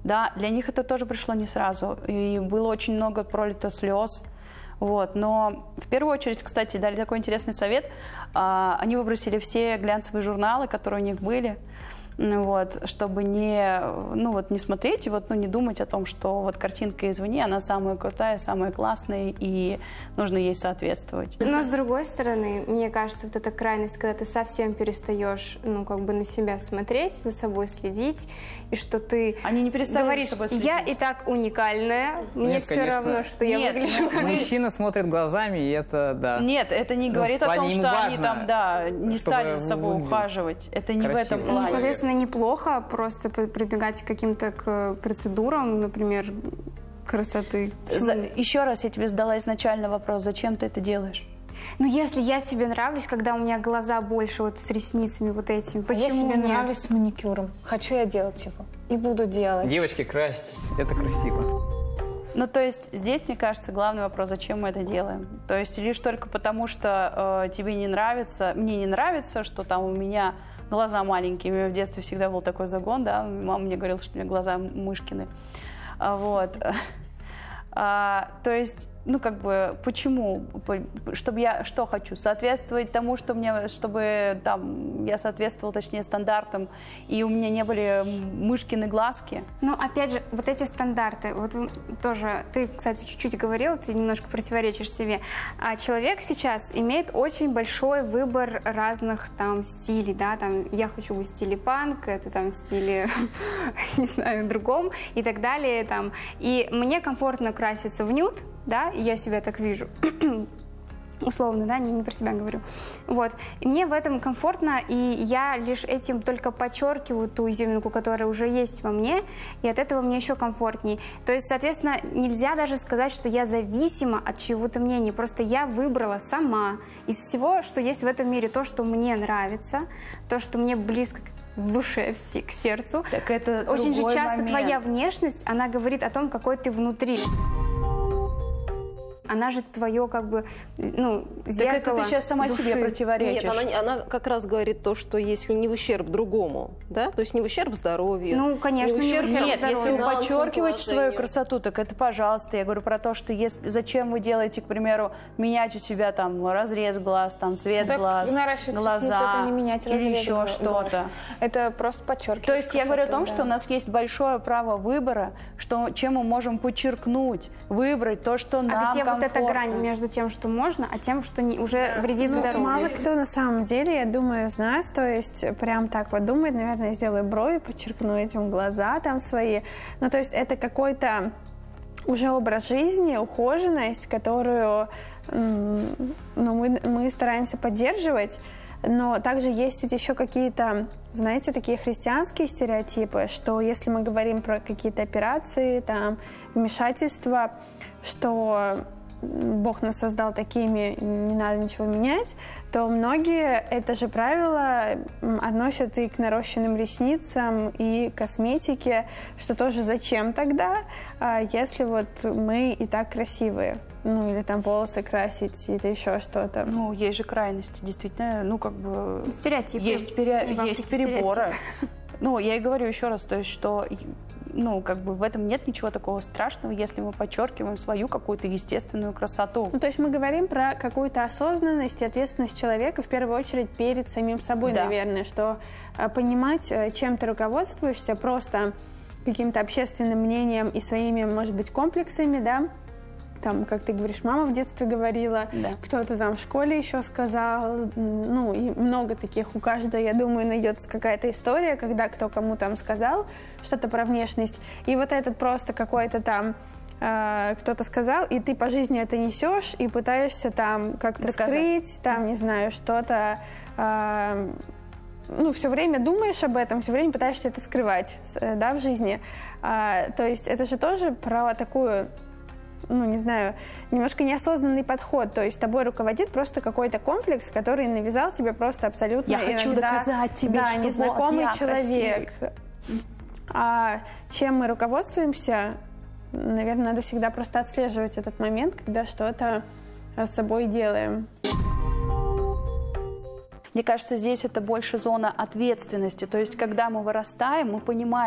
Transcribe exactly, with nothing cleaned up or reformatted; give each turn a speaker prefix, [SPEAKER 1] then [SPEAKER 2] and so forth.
[SPEAKER 1] Да, для них это тоже пришло не сразу, и было очень много пролито слез. Вот. Но в первую очередь, кстати, дали такой интересный совет. Они выбросили все глянцевые журналы, которые у них были, вот, чтобы не, ну, вот, не смотреть и вот, ну, не думать о том, что вот картинка извне, она самая крутая, самая классная, и нужно ей соответствовать.
[SPEAKER 2] Но с другой стороны, мне кажется, вот эта крайность, когда ты совсем перестаешь, ну, как бы на себя смотреть, за собой следить, и что ты
[SPEAKER 1] Они не перестают
[SPEAKER 2] говоришь,
[SPEAKER 1] за собой следить.
[SPEAKER 2] я и так уникальная, мне
[SPEAKER 3] Нет,
[SPEAKER 2] все
[SPEAKER 3] конечно.
[SPEAKER 2] равно, что я
[SPEAKER 1] Нет,
[SPEAKER 2] выгляжу как...
[SPEAKER 3] Мужчина смотрит глазами, и это, да.
[SPEAKER 1] Нет, это не
[SPEAKER 3] Ну,
[SPEAKER 1] говорит
[SPEAKER 3] в
[SPEAKER 1] о
[SPEAKER 3] плане
[SPEAKER 1] том,
[SPEAKER 3] им
[SPEAKER 1] что они
[SPEAKER 3] важно,
[SPEAKER 1] там, да, не
[SPEAKER 3] чтобы
[SPEAKER 1] стали за собой
[SPEAKER 3] выглядеть
[SPEAKER 1] ухаживать. Это не
[SPEAKER 3] красиво.
[SPEAKER 1] в этом
[SPEAKER 2] Ну,
[SPEAKER 1] плане.
[SPEAKER 2] соответственно, неплохо просто при- прибегать к каким-то к процедурам, например, красоты.
[SPEAKER 1] За-
[SPEAKER 2] Почему?
[SPEAKER 1] Еще раз я тебе задала изначально вопрос, зачем ты это делаешь?
[SPEAKER 2] Ну, если я себе нравлюсь, когда у меня глаза больше вот с ресницами вот этими,
[SPEAKER 4] А
[SPEAKER 2] почему
[SPEAKER 4] я себе
[SPEAKER 2] нет?
[SPEAKER 4] нравлюсь с маникюром. Хочу я делать его. И буду делать.
[SPEAKER 3] Девочки, красьтесь, это красиво.
[SPEAKER 1] Ну, то есть здесь, мне кажется, главный вопрос, зачем мы это делаем. То есть лишь только потому, что э, тебе не нравится, мне не нравится, что там у меня глаза маленькие. У меня в детстве всегда был такой загон, да, мама мне говорила, что у меня глаза мышкины. А, вот. А, то есть, ну, как бы, почему? Чтобы я что хочу? Соответствовать тому, что мне, чтобы там, я соответствовала, точнее, стандартам, и у меня не были мышкины глазки.
[SPEAKER 2] Ну, опять же, вот эти стандарты, вот тоже, ты, кстати, чуть-чуть говорил, ты немножко противоречишь себе, а человек сейчас имеет очень большой выбор разных там стилей, да, там, я хочу в стиле панк, это там в стиле, не знаю, другом и так далее, там, и мне комфортно краситься в нюд, да, и я себя так вижу, условно, да, не, не про себя говорю. Вот. И мне в этом комфортно, и я лишь этим только подчеркиваю ту изюминку, которая уже есть во мне, и от этого мне еще комфортней. То есть, соответственно, нельзя даже сказать, что я зависима от чьего-то мнения, просто я выбрала сама из всего, что есть в этом мире, то, что мне нравится, то, что мне близко в душе, к сердцу.
[SPEAKER 1] Так это
[SPEAKER 2] очень же
[SPEAKER 1] другой
[SPEAKER 2] часто
[SPEAKER 1] момент.
[SPEAKER 2] твоя внешность, она говорит о том, какой ты внутри. Она же твое, как бы, ну, зеркало.
[SPEAKER 1] Так это ты сейчас сама
[SPEAKER 2] души.
[SPEAKER 1] себе противоречишь.
[SPEAKER 5] Нет, она, она как раз говорит то, что если не в ущерб другому, да, то есть не в ущерб здоровью.
[SPEAKER 2] Ну, конечно,
[SPEAKER 5] не в
[SPEAKER 2] не в
[SPEAKER 5] ущерб
[SPEAKER 2] ущерб
[SPEAKER 1] Нет,
[SPEAKER 2] здоровью.
[SPEAKER 1] если вы
[SPEAKER 5] финансовому
[SPEAKER 1] подчеркиваете свою
[SPEAKER 5] положению.
[SPEAKER 1] красоту, так это пожалуйста. Я говорю про то, что если, зачем вы делаете, к примеру, менять у себя там разрез глаз, там цвет
[SPEAKER 4] Так
[SPEAKER 1] глаз,
[SPEAKER 4] наращивать
[SPEAKER 1] глаза
[SPEAKER 4] ресницы, это не менять
[SPEAKER 1] или
[SPEAKER 4] разрез
[SPEAKER 1] еще
[SPEAKER 4] глаз.
[SPEAKER 1] что-то.
[SPEAKER 4] Это просто подчеркивать.
[SPEAKER 1] То есть я говорю о том,
[SPEAKER 4] красоту,
[SPEAKER 1] что у
[SPEAKER 4] да.
[SPEAKER 1] нас есть большое право выбора, что, чем мы можем подчеркнуть, выбрать то, что
[SPEAKER 2] А
[SPEAKER 1] нам
[SPEAKER 2] где вот эта
[SPEAKER 1] комфортно.
[SPEAKER 2] грань между тем, что можно, а тем, что не, уже вредит
[SPEAKER 6] Ну,
[SPEAKER 2] здоровью?
[SPEAKER 6] мало кто на самом деле, я думаю, из нас, то есть прям так вот думает, наверное, сделаю брови, подчеркну этим глаза там свои. Ну, то есть это какой-то уже образ жизни, ухоженность, которую м, ну, мы, мы стараемся поддерживать. Но также есть ведь еще какие-то, знаете, такие христианские стереотипы, что если мы говорим про какие-то операции, там, вмешательства, что Бог нас создал такими, не надо ничего менять, то многие это же правило относят и к нарощенным ресницам, и к косметике, что тоже зачем тогда, если вот мы и так красивые. Ну, или там волосы красить, или еще что-то.
[SPEAKER 1] Ну, есть же крайности, действительно, ну, как бы...
[SPEAKER 2] Стереотипы.
[SPEAKER 1] Есть, пере-
[SPEAKER 2] Не вам
[SPEAKER 1] есть
[SPEAKER 2] такие
[SPEAKER 1] переборы.
[SPEAKER 2] стереотипы.
[SPEAKER 1] Ну, я и говорю еще раз, то есть, что, ну, как бы в этом нет ничего такого страшного, если мы подчеркиваем свою какую-то естественную красоту.
[SPEAKER 6] Ну, то есть мы говорим про какую-то осознанность и ответственность человека, в первую очередь, перед самим собой,
[SPEAKER 1] Да.
[SPEAKER 6] наверное, что э, понимать, э, чем ты руководствуешься, просто каким-то общественным мнением и своими, может быть, комплексами, да, там, как ты говоришь, мама в детстве говорила,
[SPEAKER 1] Да.
[SPEAKER 6] кто-то там в школе еще сказал, ну, и много таких, у каждого, я думаю, найдется какая-то история, когда кто кому там сказал что-то про внешность, и вот этот просто какой-то там э, кто-то сказал, и ты по жизни это несешь, и пытаешься там как-то
[SPEAKER 1] Доказать.
[SPEAKER 6] скрыть, там, не знаю, что-то... э, ну, все время думаешь об этом, все время пытаешься это скрывать, с- да, в жизни. А, то есть это же тоже про такую, ну, не знаю, немножко неосознанный подход. То есть тобой руководит просто какой-то комплекс, который навязал тебе просто абсолютно
[SPEAKER 1] Я хочу
[SPEAKER 6] иногда,
[SPEAKER 1] доказать тебе,
[SPEAKER 6] да,
[SPEAKER 1] что
[SPEAKER 6] незнакомый
[SPEAKER 1] вот я
[SPEAKER 6] человек. А чем мы руководствуемся, наверное, надо всегда просто отслеживать этот момент, когда что-то с собой делаем.
[SPEAKER 1] Мне кажется, здесь это больше зона ответственности. То есть, когда мы вырастаем, мы понимаем,